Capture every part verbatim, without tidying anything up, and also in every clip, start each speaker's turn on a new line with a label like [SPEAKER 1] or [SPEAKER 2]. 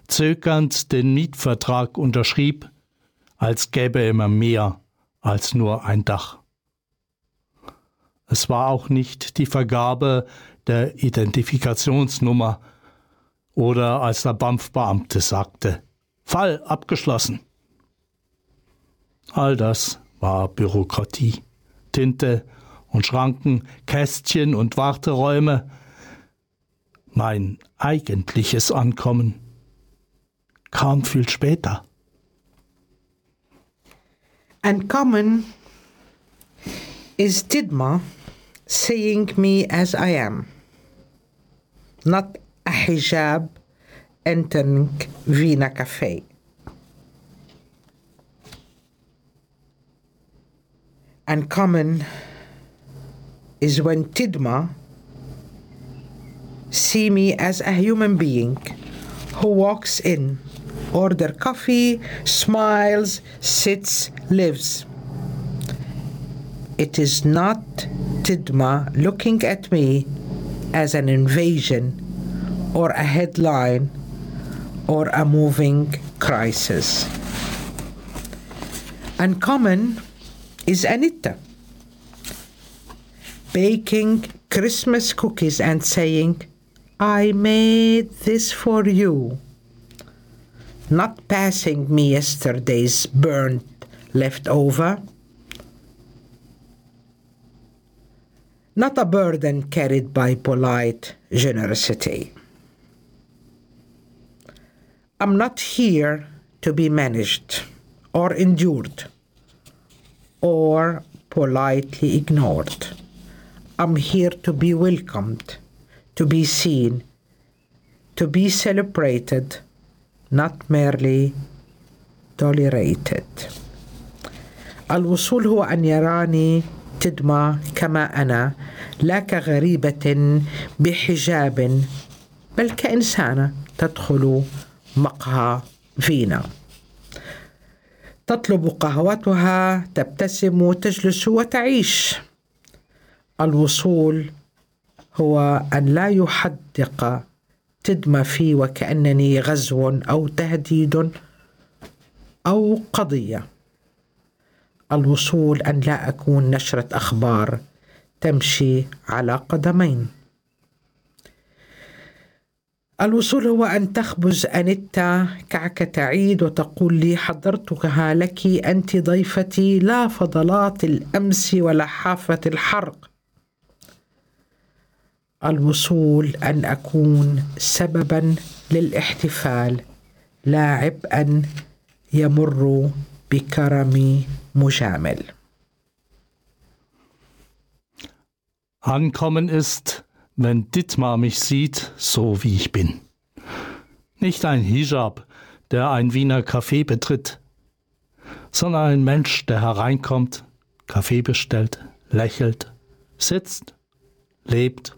[SPEAKER 1] zögernd den Mietvertrag unterschrieb, als gäbe er mehr als nur ein Dach. Es war auch nicht die Vergabe der Identifikationsnummer oder als der B A M F-Beamte sagte, Fall abgeschlossen. All das war Bürokratie, Tinte und Schranken, Kästchen und Warteräume. Mein eigentliches Ankommen kam viel später.
[SPEAKER 2] Uncommon is Tidma seeing me as I am, not a hijab entering Vina Cafe. Uncommon is when Tidma see me as a human being who walks in, order coffee, smiles, sits, lives. It is not Tidma looking at me as an invasion or a headline or a moving crisis. Uncommon is Anita baking Christmas cookies and saying, I made this for you. Not passing me yesterday's burnt leftover. Not a burden carried by polite generosity. I'm not here to be managed or endured or politely ignored. I'm here to be welcomed, to be seen, to be celebrated, not merely tolerated. الوصول هو أن يراني تدمى كما أنا، لا كغريبة بحجاب، بل كإنسانة تدخل مقهى فينا، تطلب قهوتها، تبتسم، تجلس وتعيش. الوصول هو أن لا يحدق تدمى في وكأنني غزو أو تهديد أو قضية. الوصول أن لا أكون نشرة أخبار تمشي على قدمين. الوصول هو أن تخبز أنيتا كعك عيد وتقول لي حضرتها لك أنت ضيفتي، لا فضلات الأمس ولا حافة الحرق. الوصول أن أكون سببا للاحتفال، لا عبئا يمر بكرم مجامل.
[SPEAKER 1] Ankommen ist, wenn Dietmar mich sieht, so wie ich bin. Nicht ein Hijab, der ein Wiener Café betritt, sondern ein Mensch, der hereinkommt, Kaffee bestellt, lächelt, sitzt, lebt.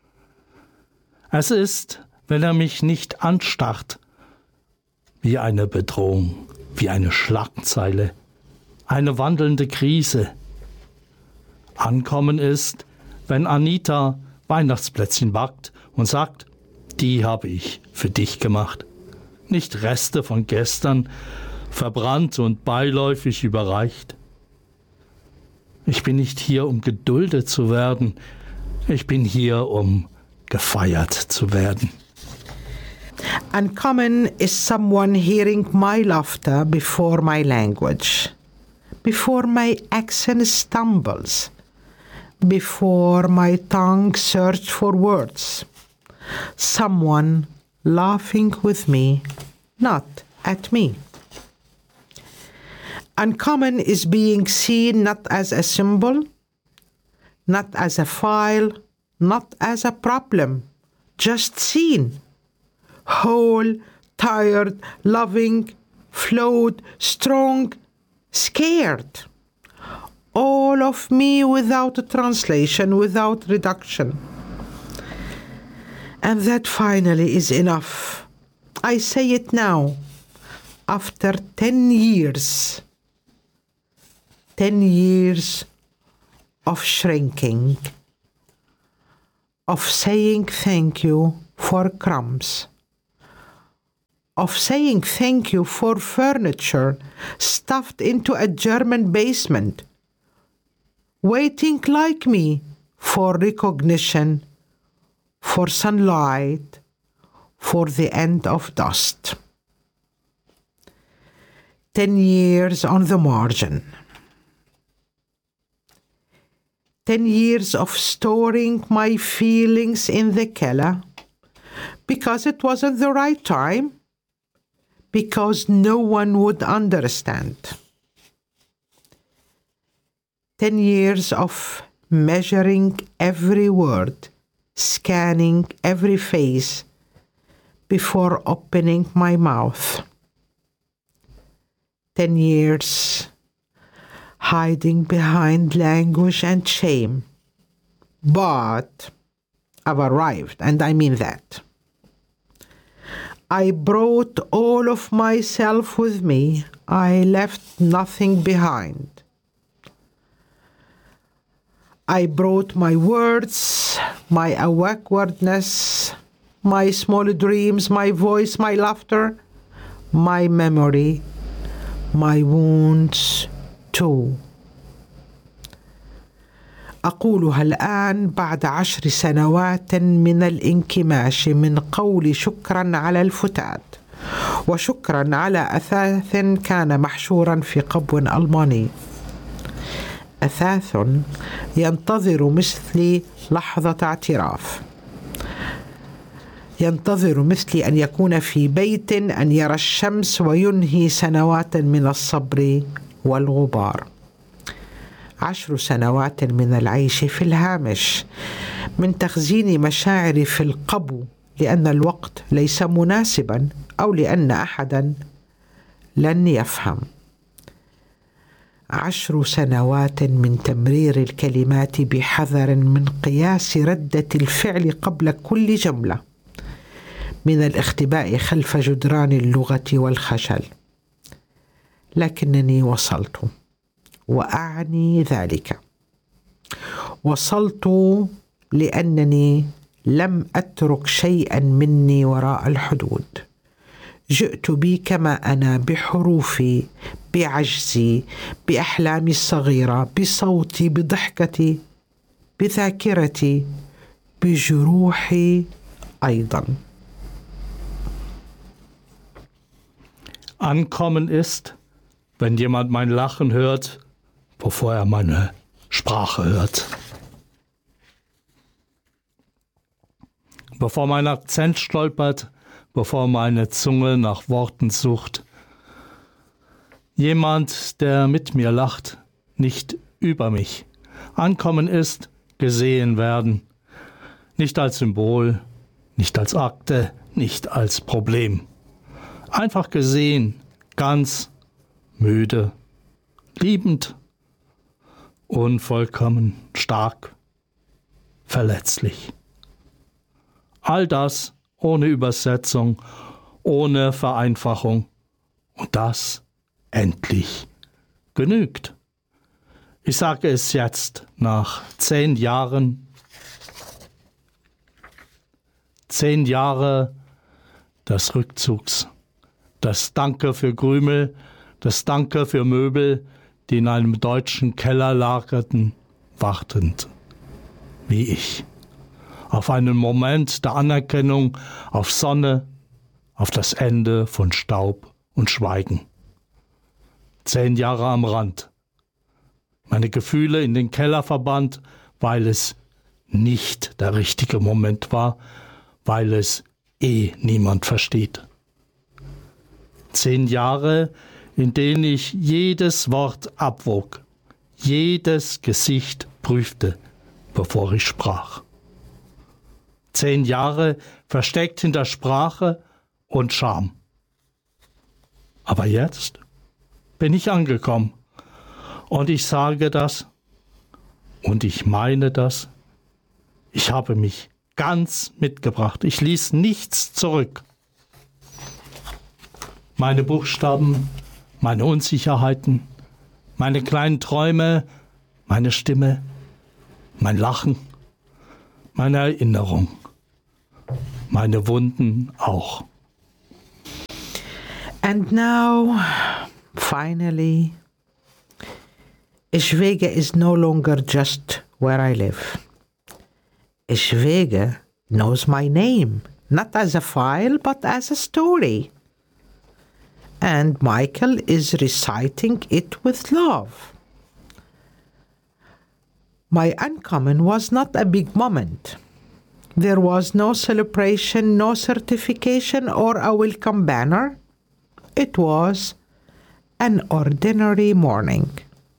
[SPEAKER 1] Es ist, wenn er mich nicht anstarrt, wie eine Bedrohung, wie eine Schlagzeile, eine wandelnde Krise. Ankommen ist, wenn Anita Weihnachtsplätzchen backt und sagt, die habe ich für dich gemacht. Nicht Reste von gestern, verbrannt und beiläufig überreicht. Ich bin nicht hier, um geduldet zu werden. Ich bin hier, um gefeiert zu werden.
[SPEAKER 2] Uncommon is someone hearing my laughter before my language, before my accent stumbles, before my tongue searches for words. Someone laughing with me, not at me. Uncommon is being seen not as a symbol, not as a file, not as a problem, just seen. Whole, tired, loving, flawed, strong, scared. All of me without a translation, without reduction. And that finally is enough. I say it now, after ten years. Ten years of shrinking, of saying thank you for crumbs, of saying thank you for furniture stuffed into a German basement, waiting like me for recognition, for sunlight, for the end of dust. Ten years on the margin. Ten years of storing my feelings in the cellar because it wasn't the right time, because no one would understand. Ten years of measuring every word, scanning every face before opening my mouth. Ten years hiding behind language and shame. But I've arrived, and I mean that. I brought all of myself with me. I left nothing behind. I brought my words, my awkwardness, my small dreams, my voice, my laughter, my memory, my wounds too. أقولها الآن بعد عشر سنوات من الانكماش من قول شكرا على الفتات وشكرا على أثاث كان محشورا في قبو ألماني، أثاث ينتظر مثلي لحظة اعتراف، ينتظر مثلي أن يكون في بيت أن يرى الشمس وينهي سنوات من الصبر والغبار. عشر سنوات من العيش في الهامش، من تخزين مشاعري في القبو لأن الوقت ليس مناسبا أو لأن أحدا لن يفهم. عشر سنوات من تمرير الكلمات بحذر، من قياس ردة الفعل قبل كل جملة، من الاختباء خلف جدران اللغة والخجل. لكنني وصلت، وأعني ذلك. وصلت لأنني لم أترك شيئا مني وراء الحدود. جئت بي كما أنا، بحروفي، بعجزي، بأحلامي الصغيرة، بصوتي، بضحكتي، بذاكرتي، بجروحي أيضا.
[SPEAKER 1] Ankommen ist, wenn jemand mein Lachen hört, bevor er meine Sprache hört. Bevor mein Akzent stolpert, bevor meine Zunge nach Worten sucht. Jemand, der mit mir lacht, nicht über mich. Ankommen ist, gesehen werden. Nicht als Symbol, nicht als Akte, nicht als Problem. Einfach gesehen, ganz, müde, liebend, unvollkommen, stark, verletzlich. All das ohne Übersetzung, ohne Vereinfachung. Und das endlich genügt. Ich sage es jetzt, nach zehn Jahren, zehn Jahre des Rückzugs, das Danke für Krümel, das Danke für Möbel, die in einem deutschen Keller lagerten, wartend, wie ich. Auf einen Moment der Anerkennung, auf Sonne, auf das Ende von Staub und Schweigen. Zehn Jahre am Rand. Meine Gefühle in den Keller verbannt, weil es nicht der richtige Moment war, weil es eh niemand versteht. Zehn Jahre, in denen ich jedes Wort abwog, jedes Gesicht prüfte, bevor ich sprach. Zehn Jahre versteckt hinter Sprache und Scham. Aber jetzt bin ich angekommen und ich sage das und ich meine das. Ich habe mich ganz mitgebracht. Ich ließ nichts zurück. Meine Buchstaben, meine Unsicherheiten, meine kleinen Träume, meine Stimme, mein Lachen, meine Erinnerung, meine Wunden auch.
[SPEAKER 2] And now, finally, Schwege is no longer just where I live. Schwege knows my name, not as a file, but as a story. And Michael is reciting it with love. My uncommon was not a big moment. There was no celebration, no certification, or a welcome banner. It was an ordinary morning.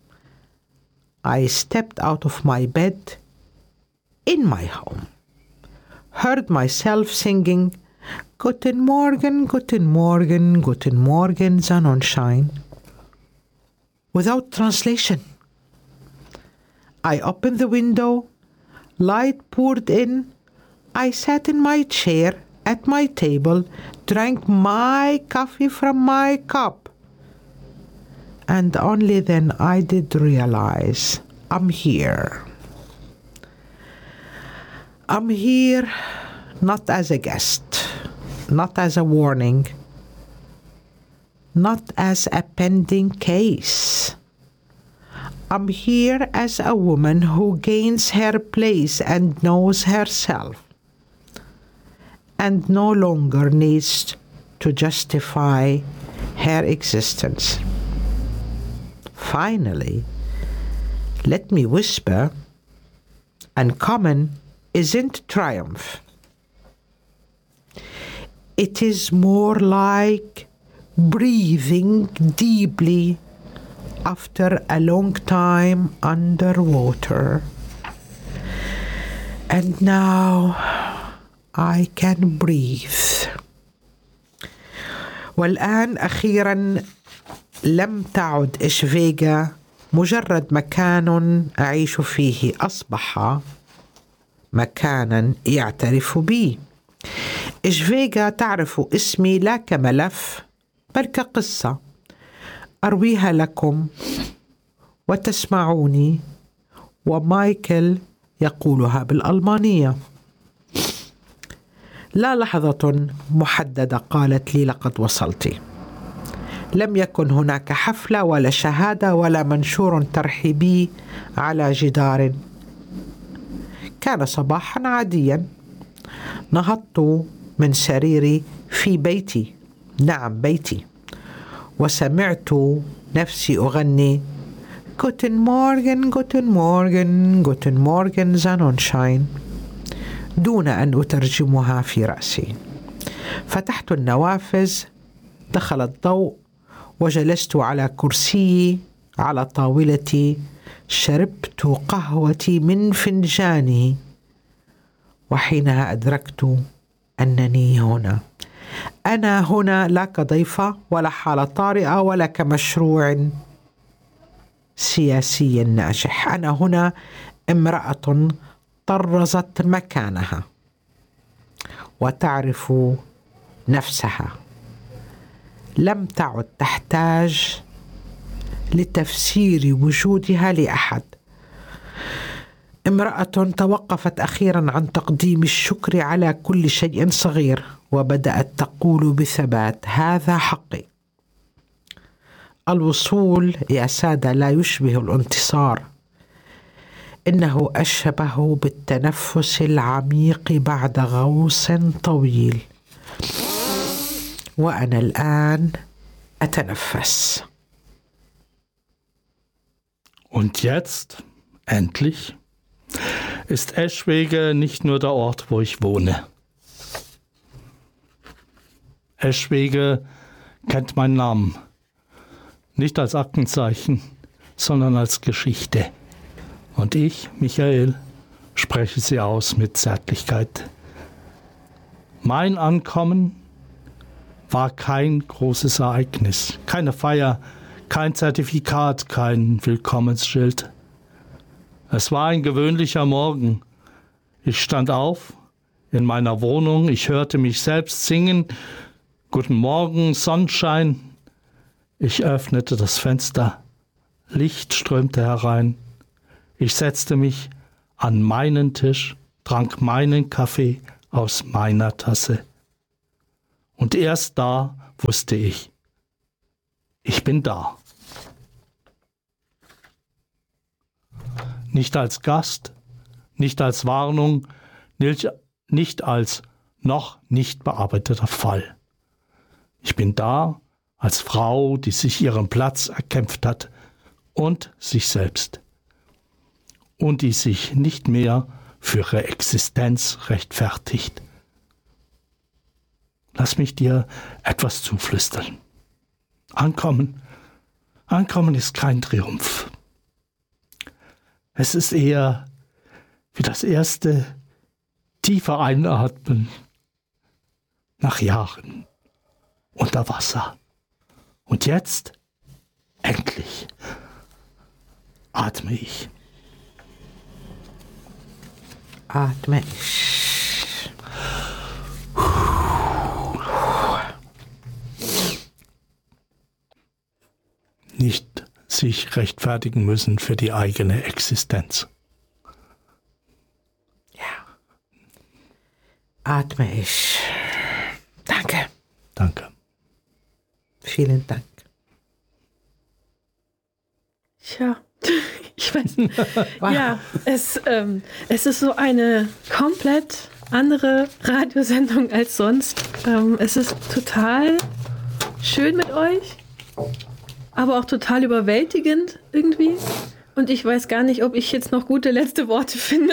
[SPEAKER 2] I stepped out of my bed in my home, heard myself singing Guten Morgen, Guten Morgen, Guten Morgen, Sonnenschein, without translation. I opened the window, light poured in, I sat in my chair at my table, drank my coffee from my cup. And only then I did realize I'm here. I'm here not as a guest, not as a warning, not as a pending case. I'm here as a woman who gains her place and knows herself, and no longer needs to justify her existence. Finally, let me whisper, uncommon isn't triumph. It is more like breathing deeply after a long time underwater. And now I can breathe. والآن أخيرا لم تعد إشفيغا مجرد مكان أعيش فيه، أصبح مكانا يعترف بي. إشفيغا تعرف اسمي لا كملف بل كقصة أرويها لكم وتسمعوني، ومايكل يقولها بالألمانية. لا لحظة محددة قالت لي لقد وصلت. لم يكن هناك حفلة ولا شهادة ولا منشور ترحيبي على جدار. كان صباحا عاديا. نهضت من سريري في بيتي، نعم بيتي، وسمعت نفسي أغني Guten Morgen, Guten Morgen, Guten Morgen, Sonnenschein، دون أن أترجمها في رأسي. فتحت النوافذ، دخل الضوء، وجلست على كرسيي على طاولتي، شربت قهوتي من فنجاني، وحينها أدركت أنني هنا. أنا هنا لا كضيفة ولا حالة طارئة ولا كمشروع سياسي ناجح. أنا هنا امرأة طرزت مكانها وتعرف نفسها، لم تعد تحتاج لتفسير وجودها لأحد. امرأة توقفت أخيرا عن تقديم الشكر على كل شيء صغير، وبدأت تقول بثبات هذا حقي. الوصول يا سادة لا يشبه الانتصار، إنه أشبه بالتنفس العميق بعد غوص طويل. وأنا الآن أتنفس.
[SPEAKER 1] Und jetzt, endlich, ist Eschwege nicht nur der Ort, wo ich wohne. Eschwege kennt meinen Namen, nicht als Aktenzeichen, sondern als Geschichte. Und ich, Michael, spreche sie aus mit Zärtlichkeit. Mein Ankommen war kein großes Ereignis, keine Feier, kein Zertifikat, kein Willkommensschild. Es war ein gewöhnlicher Morgen. Ich stand auf in meiner Wohnung, ich hörte mich selbst singen, Guten Morgen, Sonnenschein. Ich öffnete das Fenster, Licht strömte herein. Ich setzte mich an meinen Tisch, trank meinen Kaffee aus meiner Tasse. Und erst da wusste ich, Ich bin da. Nicht als Gast, nicht als Warnung, nicht als noch nicht bearbeiteter Fall. Ich bin da als Frau, die sich ihren Platz erkämpft hat und sich selbst. Und die sich nicht mehr für ihre Existenz rechtfertigt. Lass mich dir etwas zuflüstern. Ankommen, Ankommen ist kein Triumph. Es ist eher wie das erste tiefe Einatmen nach Jahren unter Wasser. Und jetzt, endlich, atme ich.
[SPEAKER 2] Atme ich.
[SPEAKER 1] Nicht sich rechtfertigen müssen für die eigene Existenz.
[SPEAKER 2] Ja. Atme ich. Danke.
[SPEAKER 1] Danke.
[SPEAKER 2] Vielen Dank.
[SPEAKER 3] Tja, ich weiß nicht. Ja, es, ähm, es ist so eine komplett andere Radiosendung als sonst. Ähm, es ist total schön mit euch, aber auch total überwältigend irgendwie. Und ich weiß gar nicht, ob ich jetzt noch gute letzte Worte finde.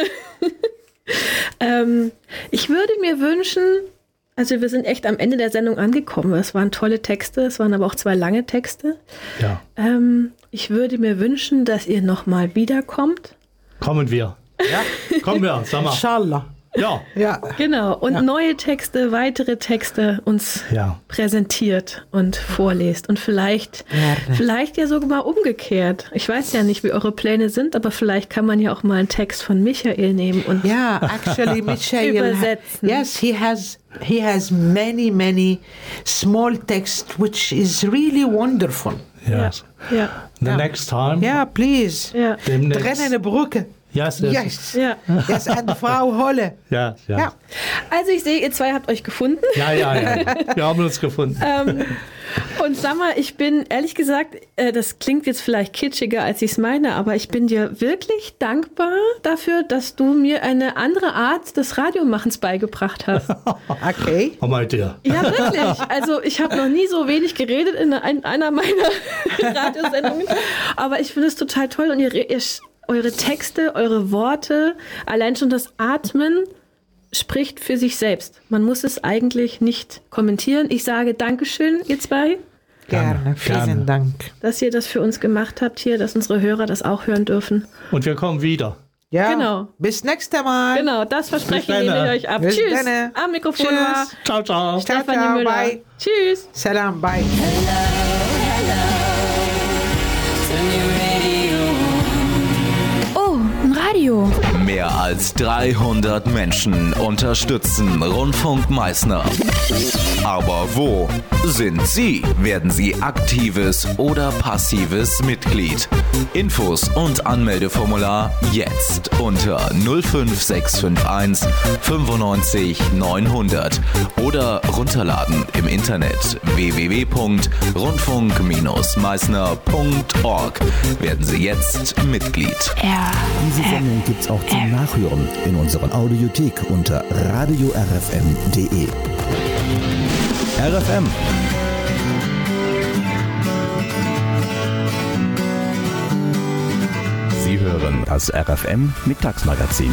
[SPEAKER 3] ähm, ich würde mir wünschen, also wir sind echt am Ende der Sendung angekommen. Es waren tolle Texte, es waren aber auch zwei lange Texte.
[SPEAKER 1] Ja.
[SPEAKER 3] Ähm, ich würde mir wünschen, dass ihr nochmal wiederkommt.
[SPEAKER 1] Kommen wir. Ja? Kommen wir, sag mal.
[SPEAKER 2] Inshallah.
[SPEAKER 1] Ja.
[SPEAKER 2] Ja.
[SPEAKER 3] Genau, und
[SPEAKER 2] Ja.
[SPEAKER 3] neue Texte, weitere Texte uns
[SPEAKER 1] Ja.
[SPEAKER 3] präsentiert und vorlest. Und vielleicht,
[SPEAKER 2] Gerne.
[SPEAKER 3] vielleicht ja sogar mal umgekehrt. Ich weiß ja nicht, wie eure Pläne sind, aber vielleicht kann man ja auch mal einen Text von Michael nehmen und
[SPEAKER 2] Yeah, actually, Michael.
[SPEAKER 3] Übersetzen.
[SPEAKER 2] Yes, he has. He has many, many small text, which is really wonderful.
[SPEAKER 1] Yes.
[SPEAKER 3] ja,
[SPEAKER 1] The
[SPEAKER 2] Ja.
[SPEAKER 1] next time.
[SPEAKER 2] Yeah, please.
[SPEAKER 3] ja,
[SPEAKER 1] Demnächst.
[SPEAKER 2] Trennende Brücke.
[SPEAKER 1] Yes, yes.
[SPEAKER 2] Yes.
[SPEAKER 3] ja.
[SPEAKER 2] Yes, and Frau Holle.
[SPEAKER 1] Ja, ja.
[SPEAKER 2] Ja.
[SPEAKER 3] Also ich sehe, ihr zwei habt euch gefunden.
[SPEAKER 1] Ja, ja, ja. Wir haben uns gefunden.
[SPEAKER 3] Ähm, und sag mal, ich bin ehrlich gesagt, äh, das klingt jetzt vielleicht kitschiger, als ich es meine, aber ich bin dir wirklich dankbar dafür, dass du mir eine andere Art des Radiomachens beigebracht hast.
[SPEAKER 2] Okay.
[SPEAKER 1] Oh mein Dear.
[SPEAKER 3] Ja, wirklich. Also ich habe noch nie so wenig geredet in ein- einer meiner Radiosendungen, aber ich finde es total toll und ihr, ihr, eure Texte, eure Worte, allein schon das Atmen spricht für sich selbst. Man muss es eigentlich nicht kommentieren. Ich sage Dankeschön, ihr zwei,
[SPEAKER 2] Gerne.
[SPEAKER 1] Gerne.
[SPEAKER 2] Vielen
[SPEAKER 1] Gerne.
[SPEAKER 2] Dank.
[SPEAKER 3] dass ihr das für uns gemacht habt hier, dass unsere Hörer das auch hören dürfen.
[SPEAKER 1] Und wir kommen wieder.
[SPEAKER 2] Ja.
[SPEAKER 3] Genau.
[SPEAKER 2] Bis nächstes Mal.
[SPEAKER 3] Genau, das Versprechen
[SPEAKER 1] Bis dann.
[SPEAKER 3] nehme ich euch ab.
[SPEAKER 2] Bis
[SPEAKER 3] Tschüss.
[SPEAKER 2] dann.
[SPEAKER 3] Am Mikrofon
[SPEAKER 2] Tschüss.
[SPEAKER 3] war
[SPEAKER 1] Ciao, ciao.
[SPEAKER 2] Ciao,
[SPEAKER 3] Stefanie
[SPEAKER 2] ciao.
[SPEAKER 3] Müller.
[SPEAKER 2] Bye.
[SPEAKER 3] Tschüss.
[SPEAKER 2] Salam. Bye.
[SPEAKER 4] Oh, ein Radio.
[SPEAKER 5] Mehr als dreihundert Menschen unterstützen Rundfunk Meißner. Aber wo sind Sie? Werden Sie aktives oder passives Mitglied? Infos und Anmeldeformular jetzt unter null fünf sechs fünf eins fünfundneunzig neunhundert oder runterladen im Internet w w w punkt rundfunk meißner punkt org. Werden Sie jetzt Mitglied.
[SPEAKER 4] R.
[SPEAKER 6] Diese Sendung gibt's auch zum Nachhören in unserer Audiothek unter radio r f m punkt d e. R F M. Sie hören das R F M Mittagsmagazin.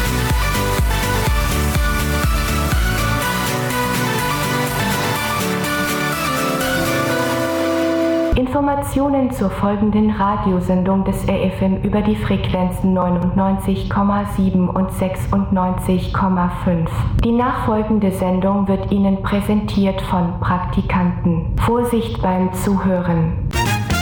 [SPEAKER 7] Informationen zur folgenden Radiosendung des R F M über die Frequenzen neunundneunzig Komma sieben und sechsundneunzig Komma fünf. Die nachfolgende Sendung wird Ihnen präsentiert von Praktikanten. Vorsicht beim Zuhören.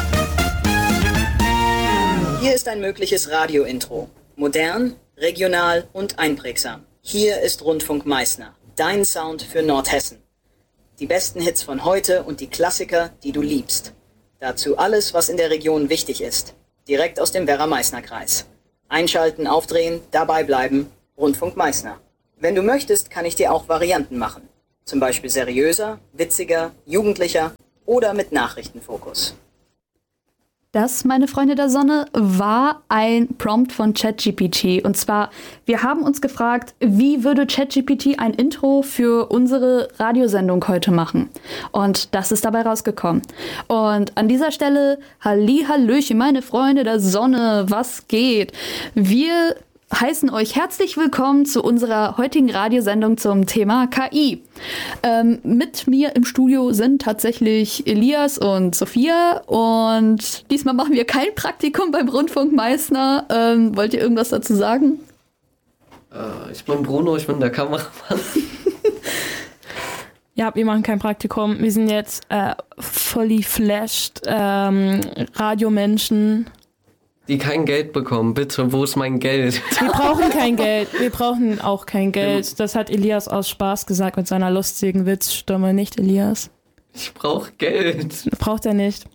[SPEAKER 8] Hier ist ein mögliches Radio-Intro. Modern, regional und einprägsam. Hier ist Rundfunk Meißner, dein Sound für Nordhessen. Die besten Hits von heute und die Klassiker, die du liebst. Dazu alles, was in der Region wichtig ist. Direkt aus dem Werra-Meißner-Kreis. Einschalten, aufdrehen, dabei bleiben. Rundfunk Meißner. Wenn du möchtest, kann ich dir auch Varianten machen. Zum Beispiel seriöser, witziger, jugendlicher oder mit Nachrichtenfokus.
[SPEAKER 4] Das, meine Freunde der Sonne, war ein Prompt von ChatGPT. Und zwar, wir haben uns gefragt, wie würde ChatGPT ein Intro für unsere Radiosendung heute machen? Und das ist dabei rausgekommen. Und an dieser Stelle, Hallihallöchen, meine Freunde der Sonne, was geht? Wir heißen euch herzlich willkommen zu unserer heutigen Radiosendung zum Thema K I. Ähm, mit mir im Studio sind tatsächlich Elias und Sophia und diesmal machen wir kein Praktikum beim Rundfunk Meißner. Ähm, wollt ihr irgendwas dazu sagen?
[SPEAKER 9] Äh, ich bin Bruno, ich bin der Kameramann.
[SPEAKER 3] Ja, wir machen kein Praktikum. Wir sind jetzt äh, fully flashed ähm, Radiomenschen.
[SPEAKER 9] Die kein Geld bekommen, bitte, wo ist mein Geld?
[SPEAKER 3] Wir brauchen kein Geld, wir brauchen auch kein Geld. Das hat Elias aus Spaß gesagt mit seiner lustigen Witzstimme, nicht Elias?
[SPEAKER 9] Ich brauche Geld.
[SPEAKER 3] Braucht er nicht.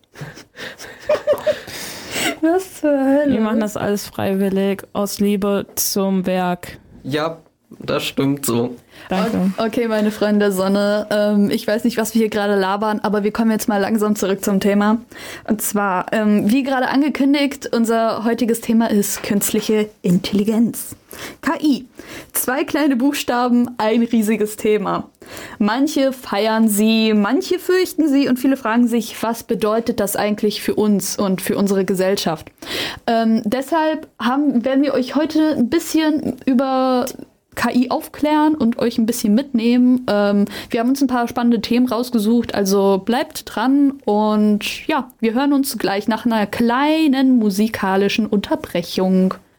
[SPEAKER 4] Was zur Hölle?
[SPEAKER 3] Wir machen das alles freiwillig, aus Liebe zum Werk.
[SPEAKER 9] Ja, das stimmt so.
[SPEAKER 3] Danke.
[SPEAKER 4] Okay, meine Freunde der Sonne, ähm, ich weiß nicht, was wir hier gerade labern, aber wir kommen jetzt mal langsam zurück zum Thema. Und zwar, ähm, wie gerade angekündigt, unser heutiges Thema ist künstliche Intelligenz. K I. Zwei kleine Buchstaben, ein riesiges Thema. Manche feiern sie, manche fürchten sie und viele fragen sich, was bedeutet das eigentlich für uns und für unsere Gesellschaft? Ähm, deshalb haben, werden wir euch heute ein bisschen über K I aufklären und euch ein bisschen mitnehmen. Ähm, wir haben uns ein paar spannende Themen rausgesucht, also bleibt dran und ja, wir hören uns gleich nach einer kleinen musikalischen Unterbrechung.